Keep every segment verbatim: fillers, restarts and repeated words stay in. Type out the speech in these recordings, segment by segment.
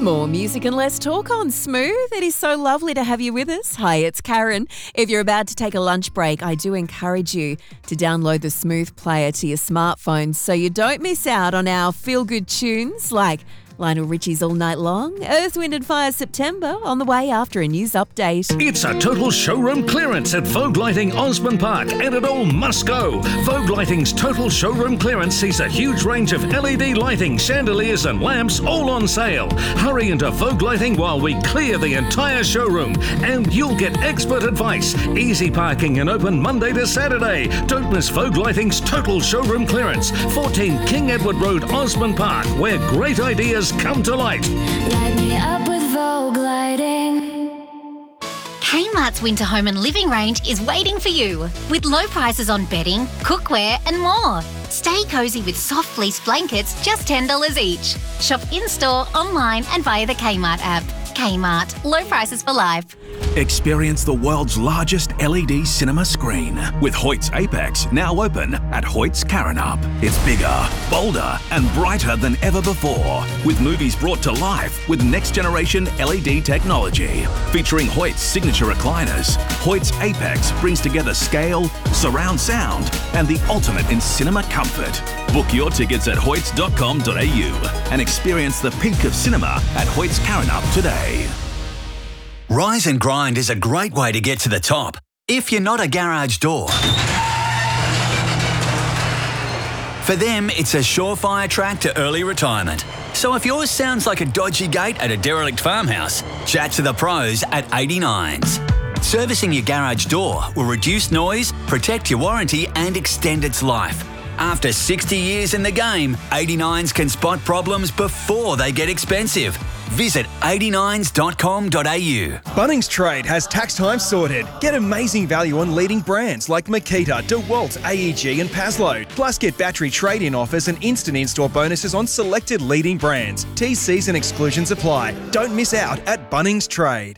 More music and less talk on Smooth. It is so lovely to have you with us. Hi, it's Karen. If you're about to take a lunch break, I do encourage you to download the Smooth player to your smartphone so you don't miss out on our feel-good tunes like Lionel Richie's All Night Long, Earth, Wind and Fire September on the way after a news update. It's a total showroom clearance at Vogue Lighting Osborne Park and it all must go. Vogue Lighting's total showroom clearance sees a huge range of L E D lighting, chandeliers and lamps all on sale. Hurry into Vogue Lighting while we clear the entire showroom and you'll get expert advice. Easy parking and open Monday to Saturday. Don't miss Vogue Lighting's total showroom clearance. fourteen King Edward Road, Osborne Park, where great ideas come to light. Light me up with Vogue Lighting. Kmart's Winter Home and Living range is waiting for you with low prices on bedding, cookware and more. Stay cosy with soft fleece blankets, just ten dollars each. Shop in-store, online and via the Kmart app. Kmart, low prices for life. Experience the world's largest L E D cinema screen with Hoyt's Apex now open at Hoyt's Karrinyup. It's bigger, bolder and brighter than ever before with movies brought to life with next generation L E D technology. Featuring Hoyt's signature recliners, Hoyt's Apex brings together scale, surround sound and the ultimate in cinema comfort. Book your tickets at hoyts dot com dot a u and experience the peak of cinema at Hoyt's Karrinyup today. Rise and Grind is a great way to get to the top if you're not a garage door. For them, it's a surefire track to early retirement. So if yours sounds like a dodgy gate at a derelict farmhouse, chat to the pros at eighty-nines. Servicing your garage door will reduce noise, protect your warranty and extend its life. After sixty years in the game, eighty-nines can spot problems before they get expensive. Visit eighty-nines dot com dot a u. Bunnings Trade has tax time sorted. Get amazing value on leading brands like Makita, DeWalt, A E G and Pazload. Plus get battery trade-in offers and instant in-store bonuses on selected leading brands. T's, C's and exclusions apply. Don't miss out at Bunnings Trade.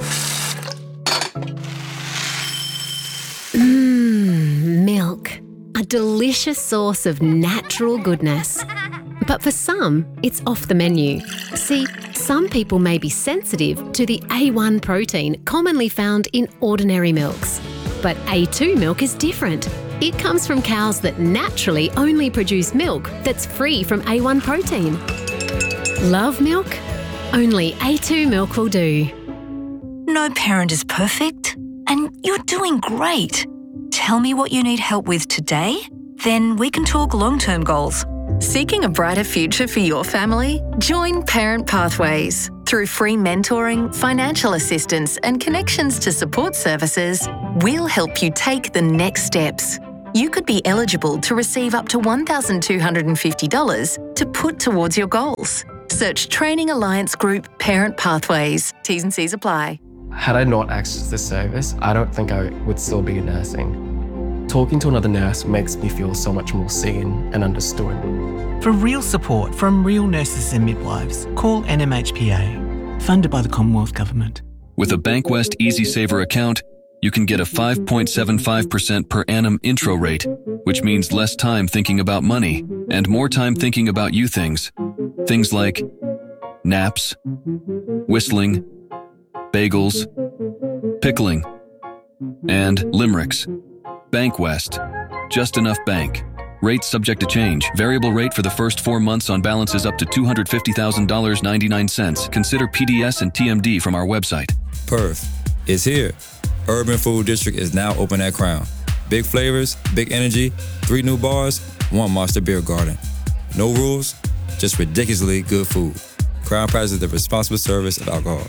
Mmm, milk. A delicious source of natural goodness. But for some, it's off the menu. See, some people may be sensitive to the A one protein commonly found in ordinary milks. But A two milk is different. It comes from cows that naturally only produce milk that's free from A one protein. Love milk? Only A two milk will do. No parent is perfect, and you're doing great. Tell me what you need help with today, then we can talk long-term goals. Seeking a brighter future for your family? Join Parent Pathways. Through free mentoring, financial assistance and connections to support services, we'll help you take the next steps. You could be eligible to receive up to one thousand two hundred fifty dollars to put towards your goals. Search Training Alliance Group Parent Pathways. T's and C's apply. Had I not accessed this service, I don't think I would still be nursing. Talking to another nurse makes me feel so much more seen and understood. For real support from real nurses and midwives, call N M H P A, funded by the Commonwealth Government. With a Bankwest EasySaver account, you can get a five point seven five percent per annum intro rate, which means less time thinking about money and more time thinking about you things. Things like naps, whistling, bagels, pickling, and limericks. Bankwest. Just enough bank. Rate subject to change. Variable rate for the first four months on balances up to two hundred fifty thousand dollars and ninety-nine cents. Consider P D S and T M D from our website. Perth is here. Urban Food District is now open at Crown. Big flavors, big energy, three new bars, one Monster Beer Garden. No rules, just ridiculously good food. Crown prizes the responsible service of alcohol.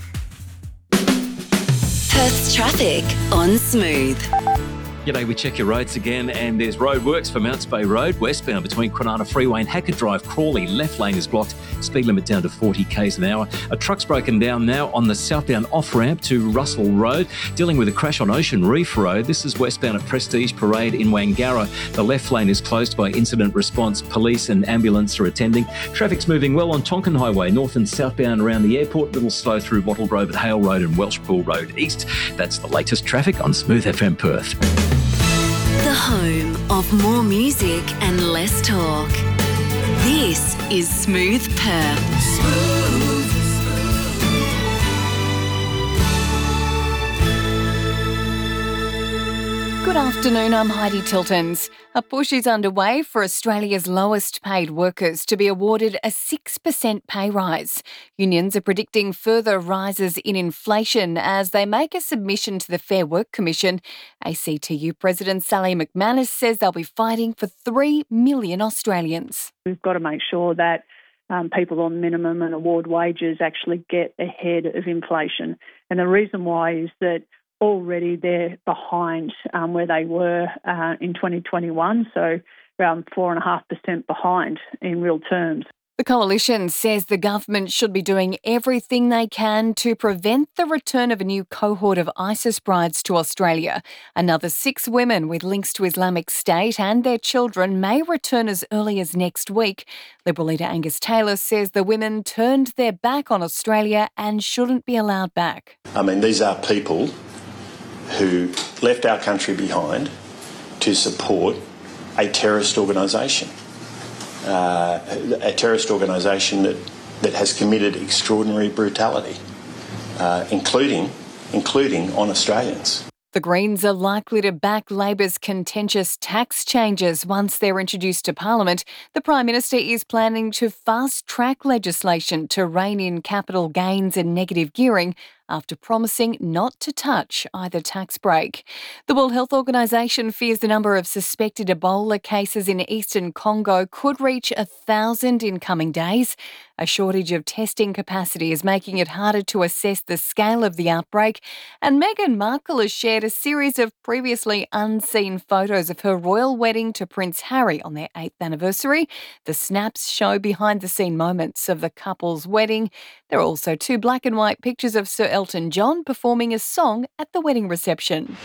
Perth's traffic on Smooth. G'day, we check your roads again and there's roadworks for Mounts Bay Road, westbound between Kwinana Freeway and Hackett Drive, Crawley. Left lane is blocked, speed limit down to forty k's an hour. A truck's broken down now on the southbound off-ramp to Russell Road, dealing with a crash on Ocean Reef Road. This is westbound at Prestige Parade in Wangara. The left lane is closed by incident response. Police and ambulance are attending. Traffic's moving well on Tonkin Highway, north and southbound around the airport. Little slow through Wattle Grove at Hale Road and Welshpool Road East. That's the latest traffic on Smooth F M Perth. The home of more music and less talk. This is Smooth Perth. Smooth, smooth. afternoon, I'm Heidi Tiltons. A push is underway for Australia's lowest paid workers to be awarded a six percent pay rise. Unions are predicting further rises in inflation as they make a submission to the Fair Work Commission. A C T U President Sally McManus says they'll be fighting for three million Australians. We've got to make sure that um, people on minimum and award wages actually get ahead of inflation. And the reason why is that already they're behind um, where they were uh, in twenty twenty-one, so around four point five percent behind in real terms. The coalition says the government should be doing everything they can to prevent the return of a new cohort of ISIS brides to Australia. Another six women with links to Islamic State and their children may return as early as next week. Liberal leader Angus Taylor says the women turned their back on Australia and shouldn't be allowed back. I mean, these are people who left our country behind to support a terrorist organisation, uh, a terrorist organisation that, that has committed extraordinary brutality, uh, including, including on Australians. The Greens are likely to back Labor's contentious tax changes once they're introduced to Parliament. The Prime Minister is planning to fast-track legislation to rein in capital gains and negative gearing after promising not to touch either tax break. The World Health Organization fears the number of suspected Ebola cases in eastern Congo could reach a thousand in coming days. A shortage of testing capacity is making it harder to assess the scale of the outbreak, and Meghan Markle has shared a series of previously unseen photos of her royal wedding to Prince Harry on their eighth anniversary. The snaps show behind-the-scene moments of the couple's wedding. There are also two black and white pictures of Sir Elton John performing a song at the wedding reception.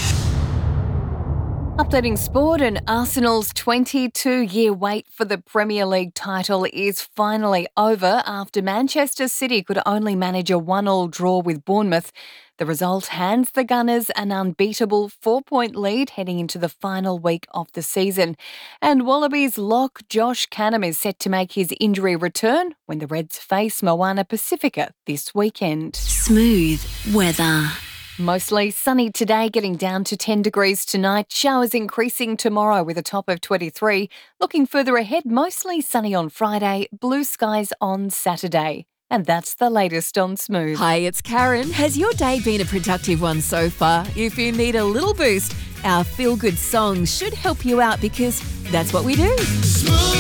Updating sport, and Arsenal's twenty-two-year wait for the Premier League title is finally over after Manchester City could only manage a one-all draw with Bournemouth. The result hands the Gunners an unbeatable four-point lead heading into the final week of the season. And Wallabies lock Josh Canham is set to make his injury return when the Reds face Moana Pacifica this weekend. Smooth weather. Mostly sunny today, getting down to ten degrees tonight. Showers increasing tomorrow with a top of twenty-three. Looking further ahead, mostly sunny on Friday, blue skies on Saturday. And that's the latest on Smooth. Hi, it's Karen. Has your day been a productive one so far? If you need a little boost, our feel-good songs should help you out because that's what we do. Smooth.